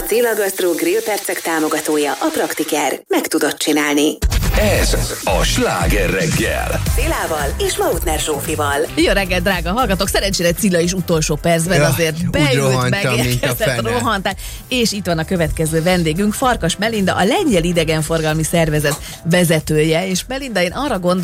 Cilla Gastro grillpercek támogatója a Praktiker. Meg tudod csinálni. Ez a Sláger reggel. Cillával és Lautner Zsófival. Jó reggel, drága hallgatók! Szerencsére Cilla is utolsó percben azért beült, megérkezett, rohantál. És itt van a következő vendégünk, Farkas Melinda, a Lengyel Idegenforgalmi Szervezet vezetője. És Melinda, én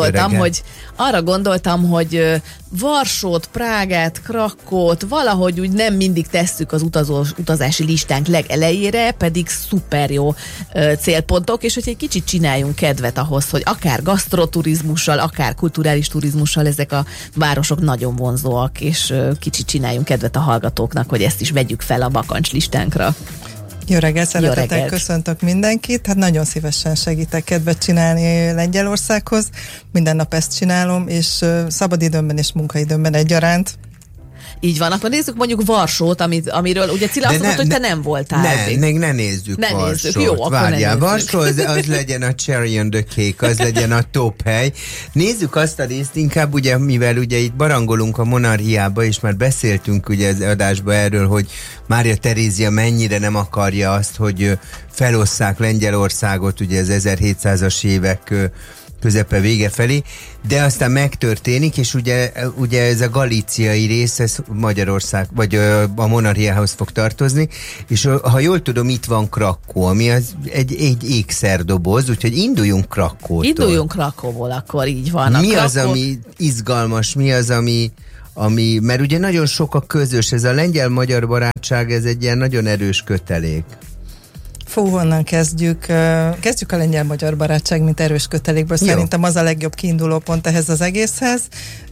arra gondoltam, hogy Varsót, Prágát, Krakót valahogy úgy nem mindig tesszük az utazási listánk legelejére, pedig szuper jó célpontok, és hogy egy kicsit csináljunk kedvet ahhoz, hogy akár gasztroturizmussal, akár kulturális turizmussal ezek a városok nagyon vonzóak, és kicsit csináljunk kedvet a hallgatóknak, hogy ezt is vegyük fel a bakancs listánkra. Jó reggelt, szeretettel köszöntök mindenkit. Hát nagyon szívesen segítek kedvet csinálni Lengyelországhoz. Minden nap ezt csinálom, és szabadidőmben és munkaidőmben egyaránt. Így van, akkor nézzük mondjuk Varsót, amiről ugye Cilla azt mondta, hogy te nem voltál. Még ne nézzük Varsót. Jó, várjál, Varsó az legyen a cherry on the cake, az legyen a top hely. Nézzük azt a részt inkább, ugye, mivel ugye itt barangolunk a monarchiába, és már beszéltünk ugye az adásban erről, hogy Mária Terézia mennyire nem akarja azt, hogy felosszák Lengyelországot ugye az 1700-as évek közepe vége felé, de aztán megtörténik, és ugye ez a galíciai rész, ez Magyarország, vagy a monarchiához fog tartozni, és ha jól tudom, itt van Krakó, ami az egy ékszerdoboz, úgyhogy induljunk Krakótól. Induljunk Krakóból, akkor így van. Mi az, ami izgalmas, mi az, ami, mert ugye nagyon sok a közös, ez a lengyel-magyar barátság, ez egy ilyen nagyon erős kötelék. Honnan kezdjük? Kezdjük a lengyel-magyar barátság, mint erős kötelékből. Jó. Szerintem az a legjobb kiinduló pont ehhez az egészhez.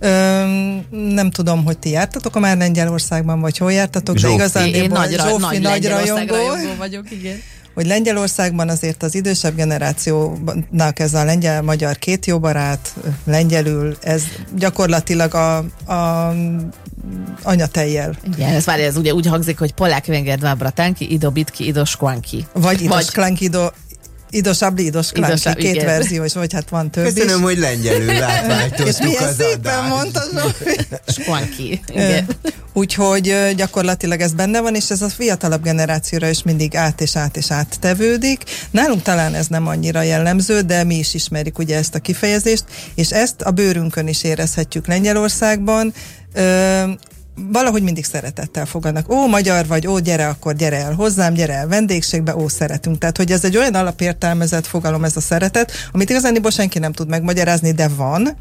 Nem tudom, hogy ti jártatok már Lengyelországban, vagy hol jártatok, de igazándiból Zsófi nagy rajongó vagyok, igen. Hogy Lengyelországban azért az idősebb generációnak ez a lengyel-magyar két jó barát, lengyelül, ez gyakorlatilag a anyatejjel. Igen, ez ugye úgy hangzik, hogy polák węgier bratanki, ido bitki, ido szklanki. Vagy ido szklanki, ido sabli, ido szklanki. Két verzió, és vagy hát van több is. Köszönöm, hogy lengyelül átváltoztuk az adást. És milyen szépen mondta Zsófi. Szklanki, igen. Úgyhogy gyakorlatilag ez benne van, és ez a fiatalabb generációra is mindig át és tevődik. Nálunk talán ez nem annyira jellemző, de mi is ismerjük ugye ezt a kifejezést, és ezt a bőrünkön is érezhetjük Lengyelországban. Valahogy mindig szeretettel fogadnak. Ó, magyar vagy, ó, gyere, akkor gyere el hozzám, gyere el vendégségbe, ó, szeretünk. Tehát, hogy ez egy olyan alapértelmezett fogalom, ez a szeretet, amit igazániból senki nem tud megmagyarázni, de van.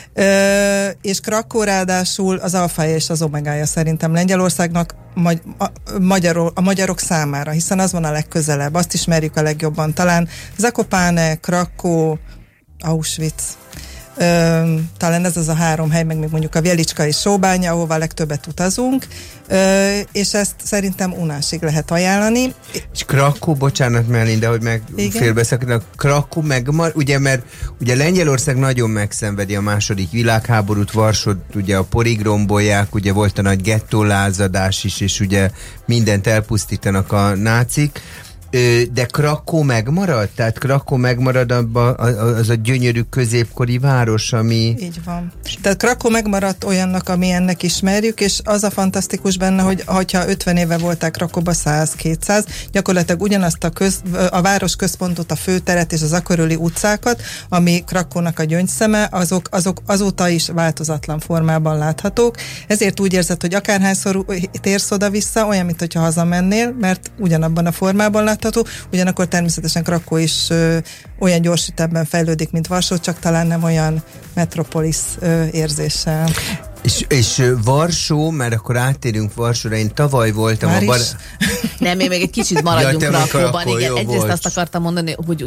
És Krakó ráadásul az alfája és az omegája szerintem Lengyelországnak a magyarok számára, hiszen az van a legközelebb, azt ismerjük a legjobban. Talán Zakopane, Krakó, Auschwitz, talán ez az a három hely, meg még mondjuk a Vjelicskai sóbánya, ahová legtöbbet utazunk, és ezt szerintem unásig lehet ajánlani. És Krakó, bocsánat Melinda, hogy meg félbeszakítanak, Krakó ugye, mert ugye Lengyelország nagyon megszenvedi a második világháborút, Varsót ugye a porig rombolják, ugye volt a nagy gettólázadás is, és ugye mindent elpusztítanak a nácik, de Krakó megmarad? Tehát Krakó megmarad az a gyönyörű középkori város, ami... Így van. Tehát Krakó megmaradt olyannak, amilyennek ismerjük, és az a fantasztikus benne, hogy ha 50 éve voltak Krakóba 100-200, gyakorlatilag ugyanazt a város központot, a főteret és az a körüli utcákat, ami Krakónak a gyöngyszeme, azok azóta is változatlan formában láthatók. Ezért úgy érzed, hogy akárhányszor térsz oda-vissza, olyan, mint hogyha hazamennél, mert ugyanabban a formában látható, ugyanakkor természetesen Krakó is olyan gyors ütemben fejlődik, mint Varsó, csak talán nem olyan metropolisz érzéssel. És Varsó, mert akkor áttérünk Varsóra, én tavaly voltam Nem, még egy kicsit maradjunk Krakóban, igen. Egyrészt azt akartam mondani, hogy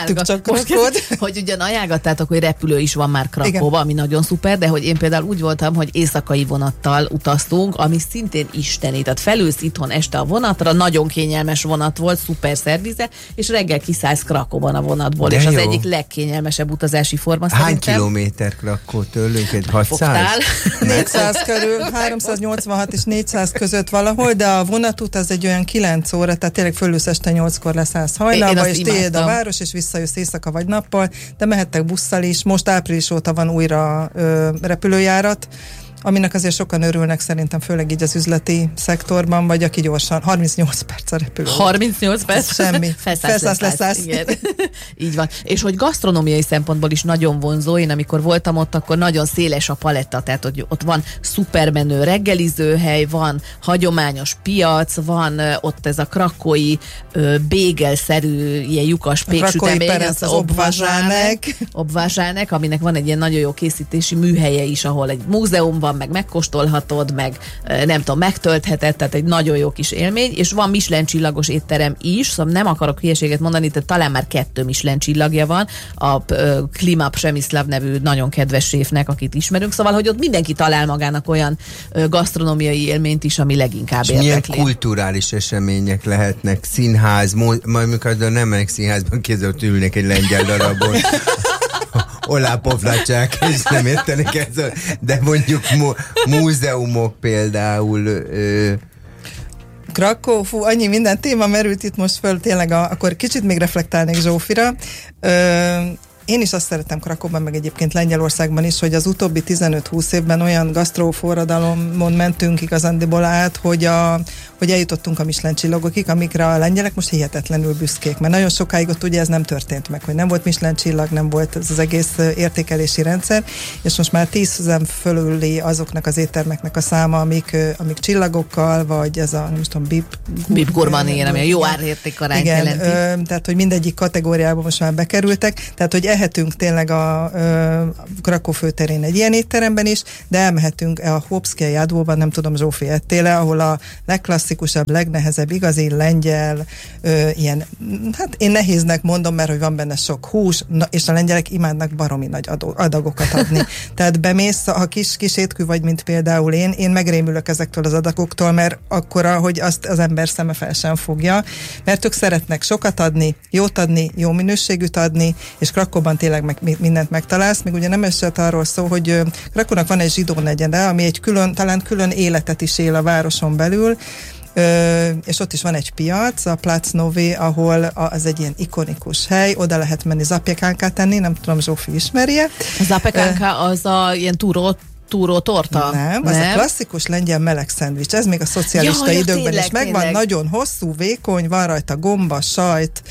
ugyan ajánlgattátok, hogy repülő is van már Krakóba, ami nagyon szuper, de hogy én például úgy voltam, hogy éjszakai vonattal utaztunk, ami szintén isteni, tehát felülsz itthon este a vonatra, nagyon kényelmes vonat volt, szuper szervize, és reggel kiszállsz Krakóban a vonatból, de és jó. Az egyik legkényelmesebb utazási forma Hány szerintem. kilométer Krakó tőlünk? 600? 400 körül, 386 és 400 között valahol, de a vonatút az egy olyan 9 óra, tehát tényleg fölülsz este 8-kor leszállsz hajnalba, és tiéd a város, és visszajössz éjszaka vagy nappal, de mehettek busszal is, most április óta van újra repülőjárat, aminek azért sokan örülnek szerintem, főleg így az üzleti szektorban, vagy aki gyorsan, 38 perc a repülő. 38 perc? Semmi. Felszállsz. Igen. Így van. És hogy gasztronómiai szempontból is nagyon vonzó, én amikor voltam ott, akkor nagyon széles a paletta, tehát hogy ott van szupermenő reggelizőhely, van hagyományos piac, van ott ez a krakói bégelszerű, ilyen lyukas péksütemény, az obvázsánek, aminek van egy ilyen nagyon jó készítési műhelye is, ahol egy múzeum van, meg megkóstolhatod, meg nem tudom, megtöltheted, tehát egy nagyon jó kis élmény, és van Michelin csillagos étterem is, szóval nem akarok hülyeséget mondani, tehát talán már 2 Michelin csillagja van, a Klima Przemyslav nevű nagyon kedves séfnek, akit ismerünk, szóval, hogy ott mindenki talál magának olyan gasztronómiai élményt is, ami leginkább érdekli. Milyen kulturális események lehetnek, színház, majd mikor nem mennek színházban, kézzel ülnek egy lengyel darabon, olápoflacsák, és nem értenek ezzel, de mondjuk múzeumok például. Kraków, annyi minden téma merült itt most föl, tényleg akkor kicsit még reflektálnék Zsófira. Én is azt szeretem Krakóban, meg egyébként Lengyelországban is, hogy az utóbbi 15-20 évben olyan gasztróforradalomon mentünk igazándiból át, hogy eljutottunk a Michelin csillagokig, amikre a lengyelek most hihetetlenül büszkék, mert nagyon sokáig ott ugye ez nem történt meg, hogy nem volt Michelin csillag, nem volt ez az egész értékelési rendszer, és most már 10 fölüli azoknak az éttermeknek a száma, amik csillagokkal, vagy ez a, nem tudom, Bib Gourmand, igen, ami a jó árértékarányt jelenti. Tehát, hogy mindegyik kategóriába most már bekerültek, tehát, hogy ehetünk tényleg a Krakó főterén egy ilyen étteremben is, de elmehetünk a Chłopskie Jadłóban, nem tudom, Zsófi ettéle, ahol a legklasszikusabb, legnehezebb, igazi lengyel, ilyen, hát én nehéznek mondom, mert hogy van benne sok hús, és a lengyelek imádnak baromi nagy adagokat adni. Tehát bemész, ha kis étkű vagy, mint például én megrémülök ezektől az adagoktól, mert akkora, hogy azt az ember szeme fel sem fogja, mert ők szeretnek sokat adni, jót adni, jó minőségűt adni, és Krakóban tényleg mindent megtalálsz, még ugye nem esett arról szó, hogy Krakónak van egy zsidó negyede, ami egy talán külön életet is él a városon belül, és ott is van egy piac, a Platz Nowy, ahol az egy ilyen ikonikus hely, oda lehet menni zapiekánkát tenni, nem tudom, Zsófi ismerje. A zapiekánka az a ilyen túró torta? Nem, az a klasszikus lengyel meleg szendvics, ez még a szocialista időkben tényleg, is megvan, tényleg. Nagyon hosszú, vékony, van rajta gomba, sajt,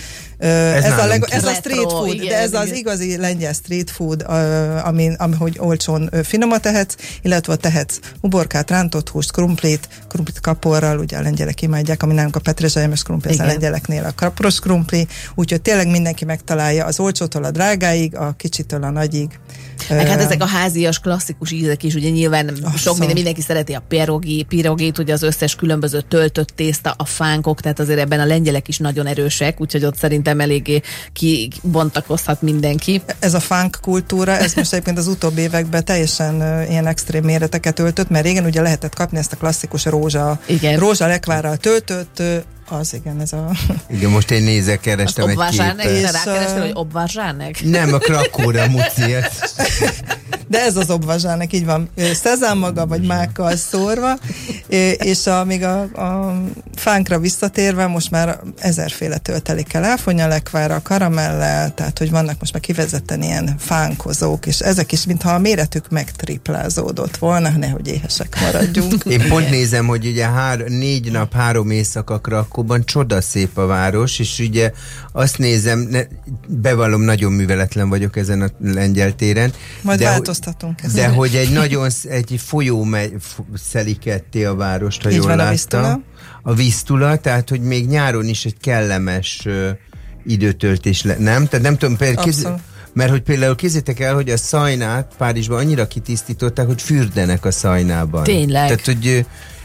ez a street food, igen, de ez igen. Az igazi lengyel street food, hogy olcsón finomat tehetsz, illetve tehetsz uborkát, rántott húst, krumplit kaporral, ugye a lengyelek imádják, ami nálunk a petrezselymes krumpli, a lengyeleknél a kapros krumpli, úgyhogy tényleg mindenki megtalálja az olcsótól a drágáig, a kicsitől a nagyig. Meg hát ezek a házias klasszikus ízek is, ugye nyilván sok mindenki szereti a pirogét, ugye az összes különböző töltött tészta, a fánkok, tehát azért ebben a lengyelek is nagyon erősek, úgyhogy ott szerintem eléggé kibontakozhat mindenki. Ez a fánk kultúra, ez most egyébként az utóbbi években teljesen ilyen extrém méreteket öltött, mert régen ugye lehetett kapni ezt a klasszikus rózsa lekvárral töltött, az igen, ez a... Igen, most én kerestem egy képet. Rákerestem, hogy obvázsánek? Nem, a Krakóra muciet. De ez az obvázsának, így van, szezánmaga vagy mákkal szórva, és még a fánkra visszatérve most már 1000-féle töltelékkel áfonyalekvárral, karamellel, tehát hogy vannak most már kivezetten ilyen fánkozók, és ezek is, mintha a méretük megtriplázódott volna, nehogy éhesek maradjunk. Én pont nézem, hogy ugye 4 nap, 3 éjszaka Krakóban csodaszép a város, és ugye azt nézem, bevallom, nagyon műveletlen vagyok ezen a lengyel téren. Majd változtatunk ezt. De hogy egy folyó szeli ketté a várost, ha így jól láttam. A Vistula, tehát hogy még nyáron is egy kellemes időtöltés nem? Tehát nem tudom, mert hogy például kézzétek el, hogy a szajnát Párizsban annyira kitisztították, hogy fürdenek a szajnában. Tényleg. Tehát, hogy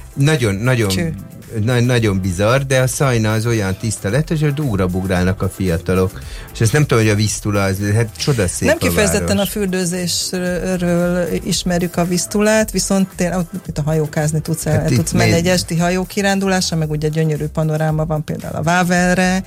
nagyon bizarr, de a szajna az olyan tiszta lett, hogy ugrabugrálnak a fiatalok. És ezt nem tudom, hogy a Vistula, az hát csodaszép. Nem kifejezetten a fürdőzésről ismerjük a Vistulát, viszont tényleg ott a hajókázni tudsz menni egy esti hajókirándulásra, meg ugye gyönyörű panoráma van például a Vávelre,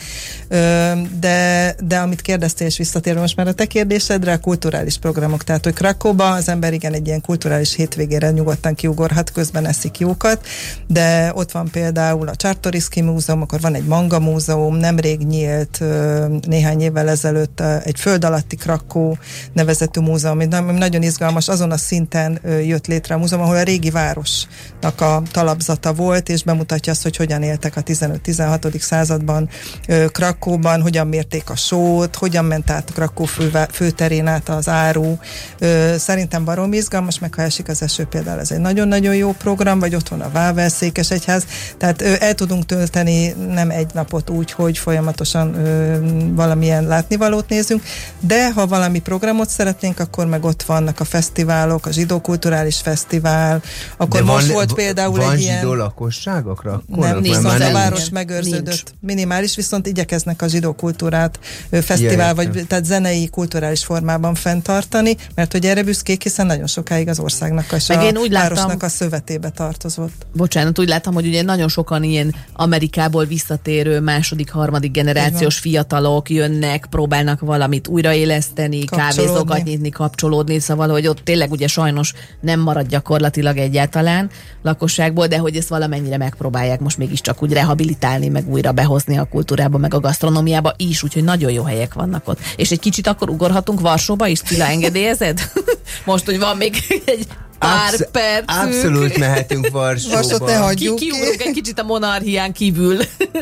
de amit kérdeztél, és visszatérve most már a te kérdésedre, a kulturális programok, tehát hogy Krakóba az ember igen egy ilyen kulturális hétvégére nyugodtan kiugorhat, közben eszik jókat, de ott van például például a Czartoryski Múzeum, akkor van egy manga múzeum, nemrég nyílt néhány évvel ezelőtt egy föld alatti Krakó nevezetű múzeum, ami nagyon izgalmas, azon a szinten jött létre a múzeum, ahol a régi városnak a talapzata volt, és bemutatja azt, hogy hogyan éltek a 15-16. században Krakóban, hogyan mérték a sót, hogyan ment át a Krakó főterén át az áru. Szerintem baromi izgalmas, meg ha esik az eső például, ez egy nagyon-nagyon jó program, vagy ott van a Vável Székesegyház, tehát el tudunk tölteni nem egy napot úgy, hogy folyamatosan valamilyen látnivalót nézünk, de ha valami programot szeretnénk, akkor meg ott vannak a fesztiválok, a Zsidó Kulturális Fesztivál, akkor de most volt például egy ilyen... Van zsidó lakosságokra? Nem, viszont a város megőrződött. Minimális, viszont igyekeznek a zsidó kultúrát fesztivál, vagy tehát zenei, kulturális formában fenntartani, mert hogy erre büszkék, hiszen nagyon sokáig az országnak és a városnak a szövetébe tartozott. Bocsánat, úgy láttam, hogy ugye nagyon sokan ilyen Amerikából visszatérő második, harmadik generációs fiatalok jönnek, próbálnak valamit újraéleszteni, kávézókat nyitni, kapcsolódni, szóval, hogy ott tényleg ugye sajnos nem marad gyakorlatilag egyáltalán lakosságból, de hogy ezt valamennyire megpróbálják most mégiscsak úgy rehabilitálni, meg újra behozni a kultúrába, meg a gasztronómiába is, úgyhogy nagyon jó helyek vannak ott. És egy kicsit akkor ugorhatunk Varsóba is, Cilla, engedélyezed? Most, hogy van még egy pár percünk. Abszolút mehetünk Varsóba. Varsót ne hagyjuk Kiugrunk egy kicsit a monarchián kívül.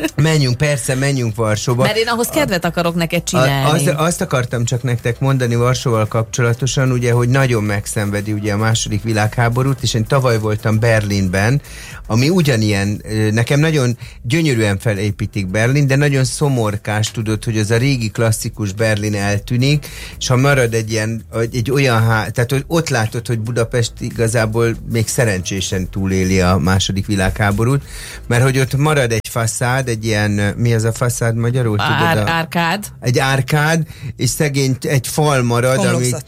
Menjünk Varsóba. Mert én ahhoz kedvet akarok neked csinálni. Azt akartam csak nektek mondani Varsóval kapcsolatosan, ugye, hogy nagyon megszenvedi ugye a második világháborút, és én tavaly voltam Berlinben, ami ugyanilyen, nekem nagyon gyönyörűen felépítik Berlin, de nagyon szomorkás, tudod, hogy az a régi klasszikus Berlin eltűnik, és ha marad egy olyan tehát hogy ott látod, hogy Budapest igazából még szerencsésen túléli a második világháborút, mert hogy ott marad egy faszád, egy ilyen, mi az a faszád magyarul? Árkád. Egy árkád, és szegény egy fal marad,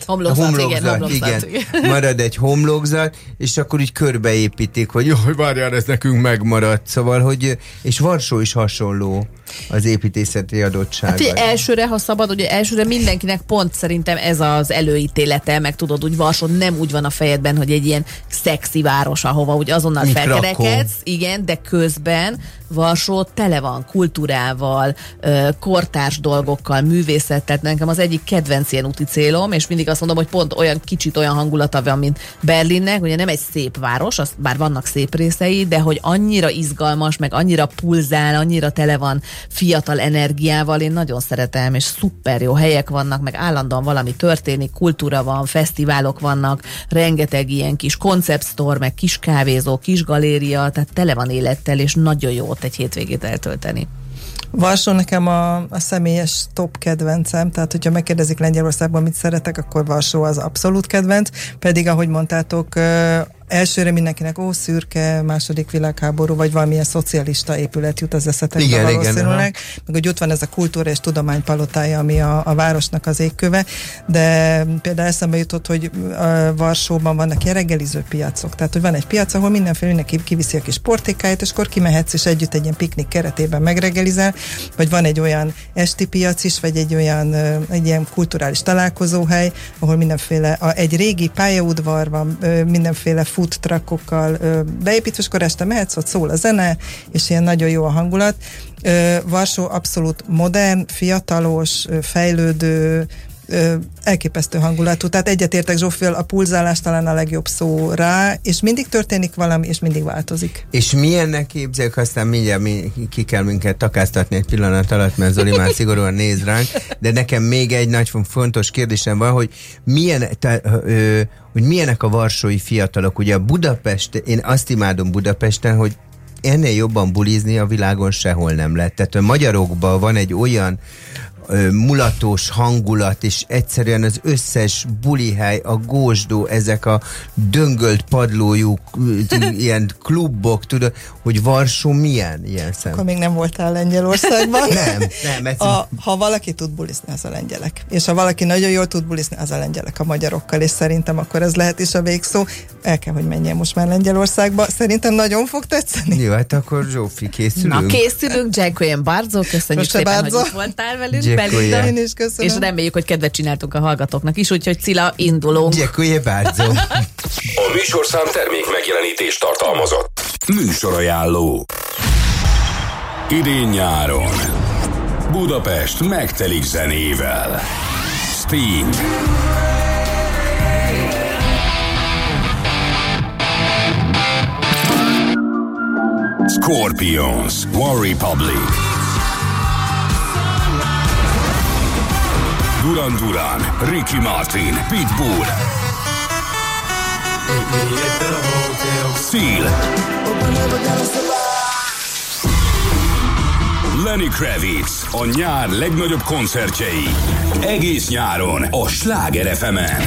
Homlokzat, igen. Marad egy homlokzat, és akkor így körbeépítik, hogy jaj, várjál, ez nekünk megmaradt. Szóval, hogy, és Varsó is hasonló az építészeti adottsága. Hát elsőre, ha szabad, ugye elsőre mindenkinek pont szerintem ez az előítélete, meg tudod, úgy Varsó nem úgy van a fejedben, hogy egy ilyen szexi város, ahova úgy azonnal felkerekedsz, igen, de közben Varsó tele van kultúrával, kortárs dolgokkal, művészettel. Nekem az egyik kedvenc ilyen úti célom, és mindig azt mondom, hogy pont olyan kicsit olyan hangulata van, mint Berlinnek, ugye nem egy szép város, bár vannak szép részei, de hogy annyira izgalmas, meg annyira pulzál, annyira tele van fiatal energiával, én nagyon szeretem, és szuper jó helyek vannak, meg állandóan valami történik, kultúra van, fesztiválok vannak, rengeteg ilyen kis concept store, meg kis kávézó, kis galéria, tehát tele van élettel, és nagyon jó ott egy hétvégét eltölteni. Varsó nekem a személyes top kedvencem, tehát hogyha megkérdezik Lengyelországban, mit szeretek, akkor Varsó az abszolút kedvenc, pedig ahogy mondtátok, elsőre mindenkinek szürke, második világháború, vagy valamilyen szocialista épület jut az eszetekbe valószínűleg. Meg hogy ott van ez a kultúra és tudománypalotája, ami a városnak az égköve, de például eszembe jutott, hogy Varsóban vannak ilyen reggeliző piacok. Tehát, hogy van egy piac, ahol mindenki kiviszi a kis portékáját, és akkor kimehetsz, és együtt egy ilyen piknik keretében megreggelizel, vagy van egy olyan esti piac is, vagy egy ilyen kulturális találkozóhely, ahol mindenféle, egy régi pályaudvar van, mindenféle food truckokkal beépítve, és akkor este mehetsz, ott szól a zene, és ilyen nagyon jó a hangulat. Varsó abszolút modern, fiatalos, fejlődő, elképesztő hangulatú. Tehát egyetértek Zsófival, a pulzálás talán a legjobb szó rá, és mindig történik valami, és mindig változik. És milyennek képzeljük, aztán mindjárt ki kell minket takáztatni egy pillanat alatt, mert Zoli már szigorúan néz ránk, de nekem még egy nagy fontos kérdésem van, hogy milyenek a varsói fiatalok. Ugye a Budapest, én azt imádom Budapesten, hogy ennél jobban bulizni a világon sehol nem lett. Tehát a magyarokban van egy olyan mulatós hangulat, és egyszerűen az összes bulihely, a gósdó, ezek a döngölt padlójú ilyen klubok, tudod, hogy Varsó milyen ilyen szem. Akkor még nem voltál Lengyelországban. nem. Ha valaki tud bulizni, az a lengyelek. És ha valaki nagyon jól tud bulizni, az a lengyelek a magyarokkal, és szerintem akkor ez lehet is a végszó. El kell, hogy menjen most már Lengyelországba. Szerintem nagyon fog tetszeni. Jó, hát akkor Zsófi, készülünk. Na, készülünk, Dziękuję bardzo, köszönjük szépen, hogy itt voltál velünk. Én is köszönöm. És reméljük, hogy kedvet csináltunk a hallgatóknak is, úgyhogy Cilla, indulunk. Dziękuję bardzo. A műsorszám termék megjelenítést tartalmazott. Műsorajánló. Idén-nyáron Budapest megtelik zenével. Sting, Scorpions, One Republic, Duran Duran, Ricky Martin, Pitbull, Seal, Lenny Kravitz, a nyár legnagyobb koncertjei. Egész nyáron a Sláger FM-en.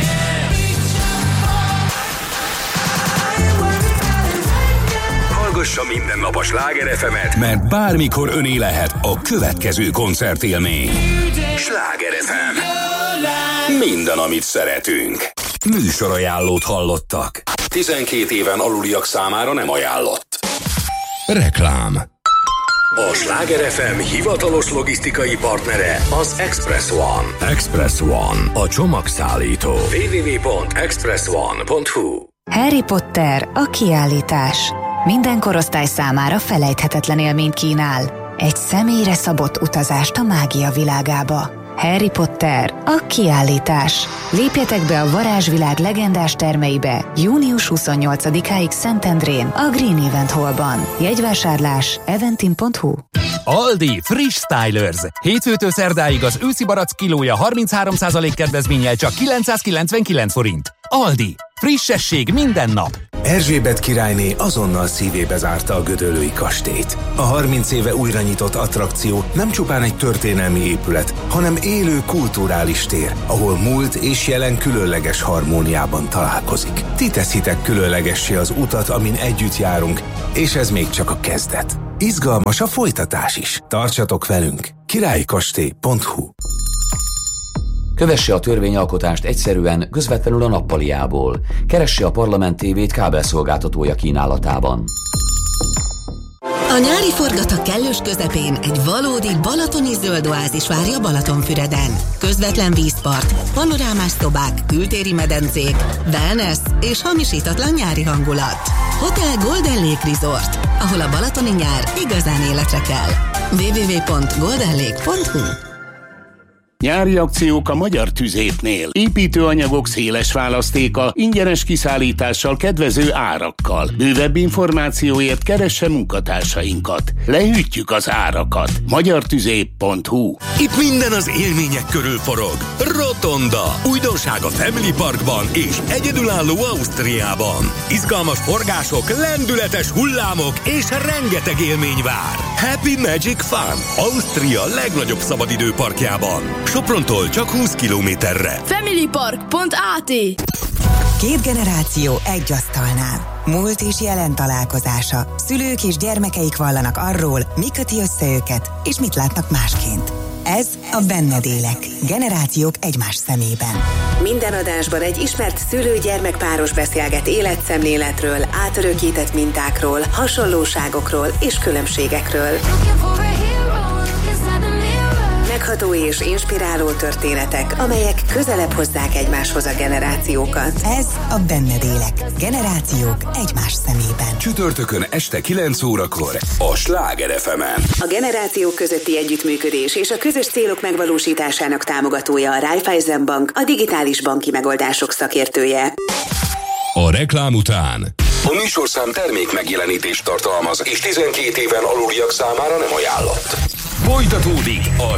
Hallgassa minden nap a Sláger FM-et, mert bármikor öné lehet a következő koncertélmény. Sláger FM. Minden, amit szeretünk. Műsorajánlót hallottak. 12 éven aluliak számára nem ajánlott. Reklám. A Sláger FM hivatalos logisztikai partnere az Express One. Express One, a csomagszállító. www.expressone.hu. Harry Potter, a kiállítás. Minden korosztály számára felejthetetlen élményt kínál. Egy személyre szabott utazást a mágia világába. Harry Potter, a kiállítás. Lépjetek be a varázsvilág legendás termeibe június 28-áig Szentendrén, a Green Event Hallban. Jegyvásárlás eventim.hu. Aldi Friss Stylers. Hétfőtől szerdáig az őszi barack kilója 33% kedvezménnyel csak 999 forint. Aldi. Frissesség minden nap. Erzsébet királyné azonnal szívébe zárta a gödöllői kastélyt. A 30 éve újra nyitott attrakció nem csupán egy történelmi épület, hanem élő kulturális tér, ahol múlt és jelen különleges harmóniában találkozik. Ti teszitek különlegessé az utat, amin együtt járunk, és ez még csak a kezdet. Izgalmas a folytatás is. Tartsatok velünk! királykastély.hu. Kövesse a törvényalkotást egyszerűen, közvetlenül a nappaliából. Keresse a Parlament TV-t kábelszolgáltatója kínálatában. A nyári forgatag kellős közepén egy valódi balatoni zöld oázis várja Balatonfüreden. Közvetlen vízpart, panorámás szobák, kültéri medencék, wellness és hamisítatlan nyári hangulat. Hotel Golden Lake Resort, ahol a balatoni nyár igazán életre kell. www.goldenlake.hu. Nyári akciók a Magyar Tüzépnél. Építőanyagok széles választéka, ingyenes kiszállítással, kedvező árakkal. Bővebb információért keresse munkatársainkat. Lehűtjük az árakat. magyartüzép.hu. Itt minden az élmények körül forog. Rotonda. Újdonság a Family Parkban és egyedülálló Ausztriában. Izgalmas forgások, lendületes hullámok és rengeteg élmény vár. Happy Magic Fun. Ausztria legnagyobb szabadidőparkjában. Soprontól csak 20 kilométerre. Familypark.at. Két generáció egy asztalnál. Múlt és jelen találkozása. Szülők és gyermekeik vallanak arról, mi köti össze őket, és mit látnak másként. Ez a Benned élek. Generációk egymás szemében. Minden adásban egy ismert szülő-gyermek-páros beszélget életszemléletről, átörökített mintákról, hasonlóságokról és különbségekről. Megható és inspiráló történetek, amelyek közelebb hozzák egymáshoz a generációkat. Ez a Benned élek. Generációk egymás szemében. Csütörtökön este 9 órakor a Sláger FM-en. A generációk közötti együttműködés és a közös célok megvalósításának támogatója a Raiffeisen Bank, a digitális banki megoldások szakértője. A reklám után a műsorszám termék megjelenítést tartalmaz, és 12 éven aluliak számára nem ajánlott. Folytatódik a